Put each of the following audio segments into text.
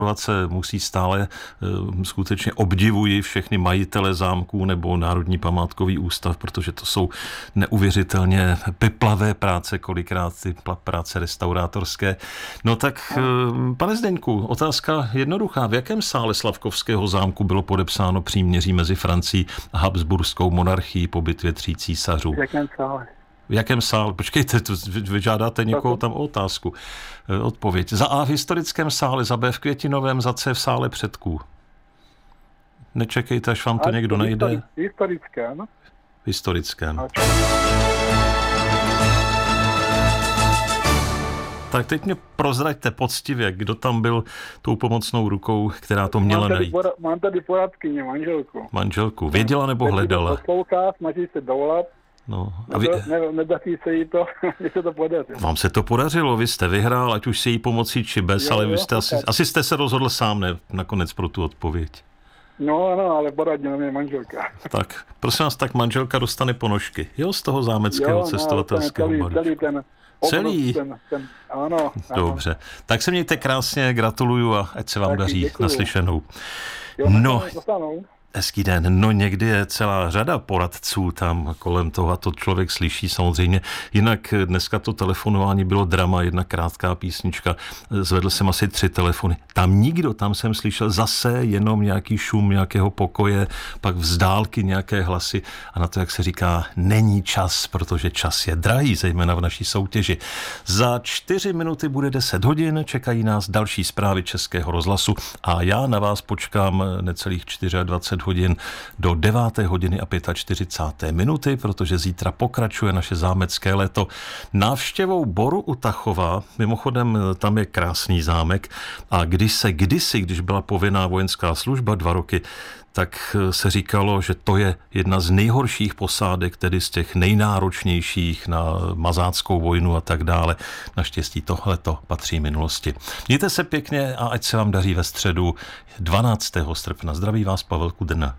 se musí stále, skutečně obdivuji všechny majitele zámků nebo Národní památkový ústav, protože to jsou neuvěřitelně piplavé práce, kolikrát ty práce restaurátorské. No tak, pane Zdeňku, otázka jednoduchá. V jakém sále Slavkovského zámku bylo podepsáno příměří mezi Francií a Habsburskou monarchií po bitvě 3 císařů? V jakém sále? V jakém sále? Počkejte, vy žádáte někoho tam o otázku. Odpověď. Za A v historickém sále, za B v Květinovém, za C v sále předků. Nečekejte, až vám to někdo najde. Historické, ano? V historickém. Tak teď mě prozraďte poctivě, kdo tam byl tou pomocnou rukou, která to měla najít. Mám tady poradkyni, manželku. Manželku. Věděla nebo hledala? Poslouchá, snaží se dovolat. No, nedaří se jí to, když se to podařilo. Vám se to podařilo, vy jste vyhrál, ať už se jí pomocí či bez, ale vy jste asi jste se rozhodl sám, ne, nakonec pro tu odpověď. No ano, ale poradila mě manželka. Tak, prosím vás, tak manželka dostane ponožky. Jo, z toho zámeckého cestovatelského baru. Celý? Ano. Dobře. Tak se mějte krásně, gratuluju a ať se vám daří. Děkuju. Naslyšenou. Jo, no, hezký den. No někdy je celá řada poradců tam kolem toho a to člověk slyší samozřejmě. Jinak dneska to telefonování bylo drama, jedna krátká písnička. Zvedl jsem asi 3 telefony. Tam nikdo, tam jsem slyšel zase jenom nějaký šum nějakého pokoje, pak vzdálky nějaké hlasy a na to, jak se říká, není čas, protože čas je drahý, zejména v naší soutěži. Za 4 minuty bude 10 hodin, čekají nás další zprávy Českého rozhlasu a já na vás počkám necelých 24 hodin do 9. hodiny a 45. minuty, protože zítra pokračuje naše zámecké léto návštěvou Boru u Tachova. Mimochodem, tam je krásný zámek a když byla povinná vojenská služba 2 roky, tak se říkalo, že to je jedna z nejhorších posádek, tedy z těch nejnáročnějších na mazáckou vojnu a tak dále. Naštěstí tohleto patří minulosti. Mějte se pěkně a ať se vám daří ve středu 12. srpna. Zdraví vás Pavel Kudrna.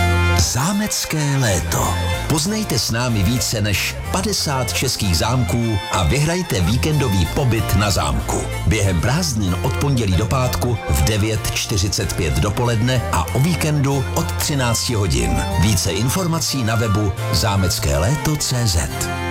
Zámecké léto. Poznejte s námi více než 50 českých zámků a vyhrajte víkendový pobyt na zámku. Během prázdnin od pondělí do pátku v 9:45 dopoledne a o víkendu od 13 hodin. Více informací na webu zámeckéléto.cz.